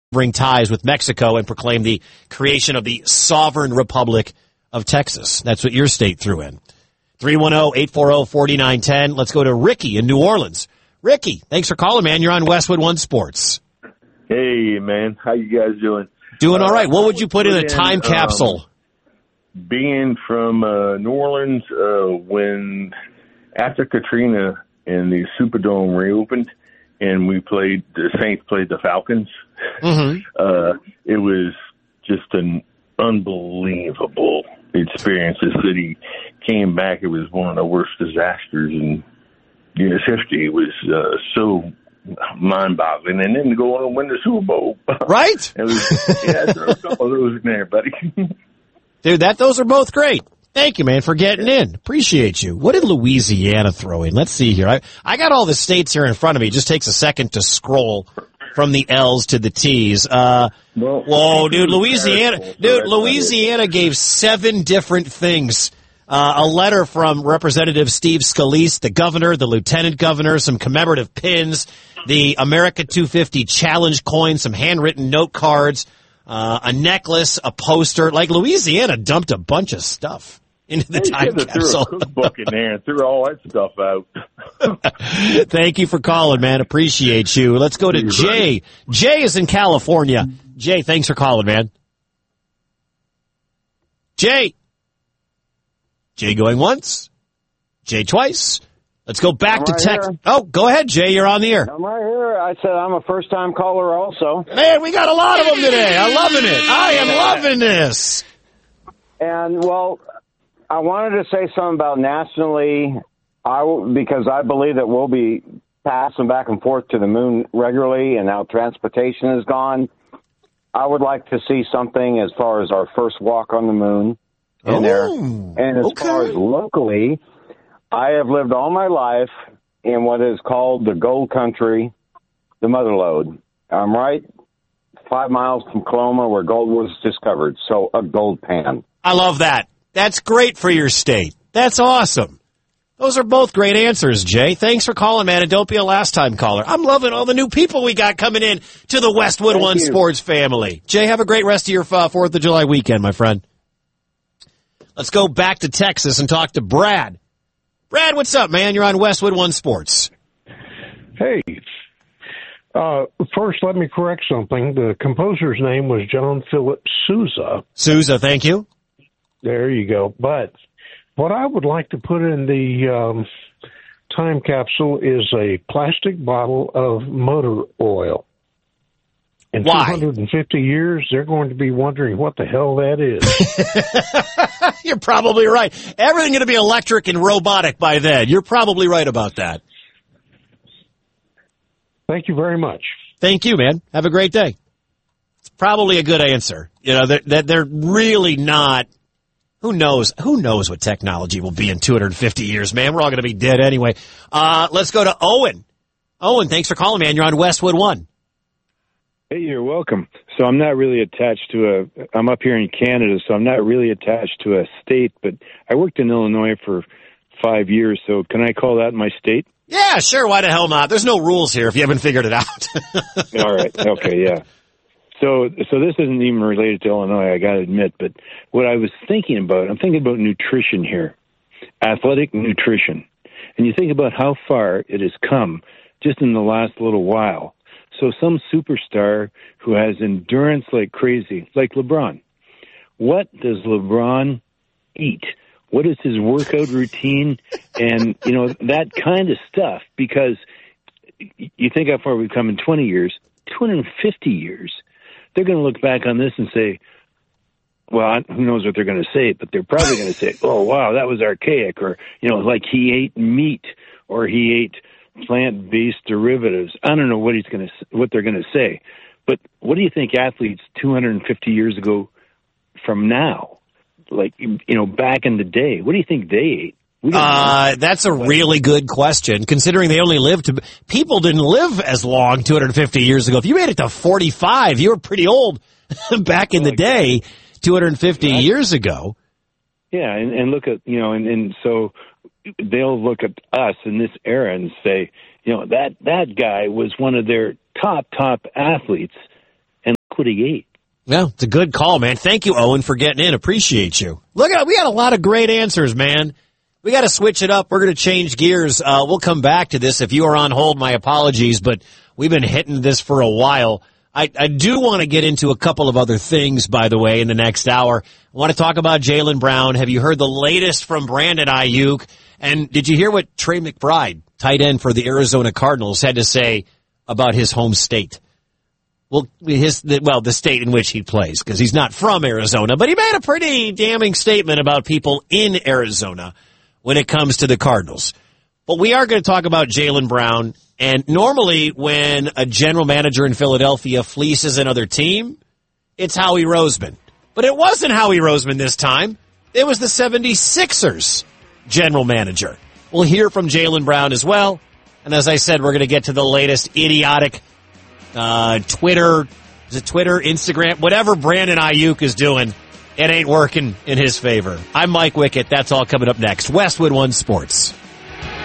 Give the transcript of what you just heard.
bring ties with Mexico and proclaim the creation of the sovereign Republic of Texas. That's what your state threw in. 310-840-4910. Let's go to Ricky in New Orleans. Ricky, thanks for calling, man. You're on Westwood One Sports. Hey, man. How you guys doing? Doing all right. What would you put in a time capsule? Being from New Orleans, when after Katrina and the Superdome reopened, and the Saints played the Falcons. Mm-hmm. It was just an unbelievable experience. The city came back. It was one of the worst disasters in U.S. history. It was so mind-boggling. And then to go on and win the Super Bowl. Right? There was a couple of those in there, buddy. Dude, those are both great. Thank you, man, for getting in. Appreciate you. What did Louisiana throw in? Let's see here. I got all the states here in front of me. It just takes a second to scroll from the L's to the T's. Whoa, dude, Louisiana gave 7 different things. A letter from Representative Steve Scalise, the governor, the lieutenant governor, some commemorative pins, the America 250 challenge coin, some handwritten note cards, a necklace, a poster. Like, Louisiana dumped a bunch of stuff into the time capsule. Threw a cookbook in there and threw all that stuff out. Thank you for calling, man. Appreciate you. Let's go to Jay. Jay is in California. Jay, thanks for calling, man. Jay going once. Jay twice. Let's go back to Texas. Oh, go ahead, Jay. You're on the air. I'm right here. I said I'm a first-time caller also. Man, we got a lot of them today. I'm loving it. I am loving this. And, well, I wanted to say something about nationally, because I believe that we'll be passing back and forth to the moon regularly, and now transportation is gone. I would like to see something as far as our first walk on the moon in there. And as far as locally, I have lived all my life in what is called the gold country, the mother lode. I'm right 5 miles from Coloma where gold was discovered, so a gold pan. I love that. That's great for your state. That's awesome. Those are both great answers, Jay. Thanks for calling, man, and don't be a last-time caller. I'm loving all the new people we got coming in to the Westwood One Sports family. Jay, have a great rest of your 4th of July weekend, my friend. Let's go back to Texas and talk to Brad. Brad, what's up, man? You're on Westwood One Sports. Hey. First, let me correct something. The composer's name was John Philip Sousa. Sousa, thank you. There you go. But what I would like to put in the time capsule is a plastic bottle of motor oil. In 250 years, they're going to be wondering what the hell that is. You're probably right. Everything's going to be electric and robotic by then. You're probably right about that. Thank you very much. Thank you, man. Have a great day. It's probably a good answer. You know, they're really not. Who knows what technology will be in 250 years, man. We're all going to be dead anyway. Let's go to Owen. Owen, thanks for calling, man. You're on Westwood One. Hey, you're welcome. So I'm not really attached to I'm up here in Canada, so I'm not really attached to a state, but I worked in Illinois for 5 years, so can I call that my state? Yeah, sure. Why the hell not? There's no rules here if you haven't figured it out. All right. Okay, yeah. So this isn't even related to Illinois, I got to admit, but what I was thinking about, I'm thinking about nutrition here, athletic nutrition. And you think about how far it has come just in the last little while. So some superstar who has endurance like crazy, like LeBron. What does LeBron eat? What is his workout routine? And, you know, that kind of stuff, because you think how far we've come in 20 years, 250 years. They're going to look back on this and say, well, who knows what they're going to say, but they're probably going to say, oh, wow, that was archaic. Or, you know, like he ate meat or he ate plant-based derivatives. I don't know what they're going to say. But what do you think athletes 250 years ago from now, like, you know, back in the day, what do you think they ate? That's a really good question, considering they only people didn't live as long 250 years ago. If you made it to 45, you were pretty old back in the day, 250 years ago. Yeah, and look at, you know, and so they'll look at us in this era and say, you know, that guy was one of their top athletes. 48. Well, it's a good call, man. Thank you, Owen, for getting in. Appreciate you. Look at, we got a lot of great answers, man. We got to switch it up. We're going to change gears. We'll come back to this. If you are on hold, my apologies, but we've been hitting this for a while. I do want to get into a couple of other things, by the way, in the next hour. I want to talk about Jaylen Brown. Have you heard the latest from Brandon Ayuk? And did you hear what Trey McBride, tight end for the Arizona Cardinals, had to say about his home state? Well, the state in which he plays, because he's not from Arizona, but he made a pretty damning statement about people in Arizona when it comes to the Cardinals. But we are going to talk about Jaylen Brown, and normally when a general manager in Philadelphia fleeces another team, it's Howie Roseman. But it wasn't Howie Roseman this time. It was the 76ers general manager. We'll hear from Jaylen Brown as well. And as I said, we're going to get to the latest idiotic Twitter, Instagram, whatever Brandon Ayuk is doing, it ain't working in his favor. I'm Mike Wickett. That's all coming up next. Westwood One Sports.